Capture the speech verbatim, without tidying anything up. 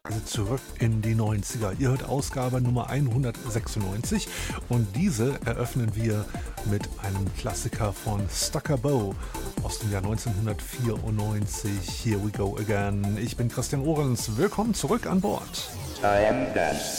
Reise zurück in die neunziger. Ihr hört Ausgabe Nummer hundertsechsundneunzig und diese eröffnen wir mit einem Klassiker von Stucker Bow aus dem Jahr neunzehnhundertvierundneunzig. Here we go again. Ich bin Christian Ohrens. Willkommen zurück an Bord. I am done.